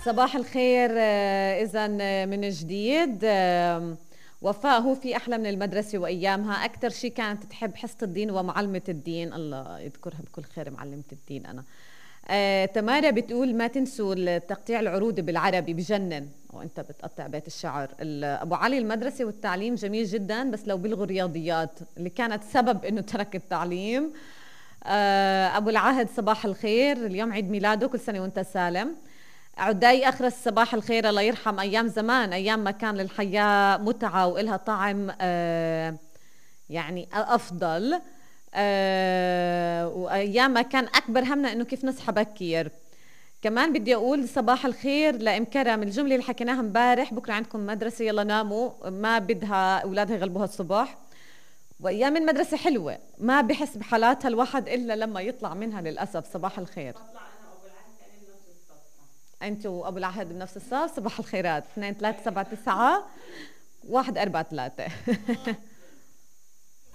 صباح الخير. إذا من جديد وفاء، هو في أحلى من المدرسة وأيامها؟ أكثر شيء كانت تحب حصة الدين ومعلمة الدين، الله يذكرها بكل خير معلمة الدين. أنا تمارا بتقول ما تنسوا تقطيع العروض بالعربي، بجنن وانت بتقطع بيت الشعر. ابو علي المدرسه والتعليم جميل جدا، بس لو بيلغوا الرياضيات اللي كانت سبب انه ترك التعليم. ابو العهد صباح الخير، اليوم عيد ميلاده، كل سنه وانت سالم. عداي أخرس صباح الخير، الله يرحم أيام زمان، أيام ما كان للحياة متعة وإلها طعم يعني أفضل. وأيام ما كان أكبر همنا إنه كيف نصحى بكير. كمان بدي أقول صباح الخير لأم كرم، الجملة اللي حكيناها امبارح، بكرة عندكم مدرسة يلا ناموا، ما بدها أولادها يغلبوها الصبح. وأيام المدرسة حلوة، ما بحس بحالاتها الواحد إلا لما يطلع منها للأسف. صباح الخير. انت وابو العهد بنفس الصف. صباح الخيرات. 2 3 7 9 1 4 3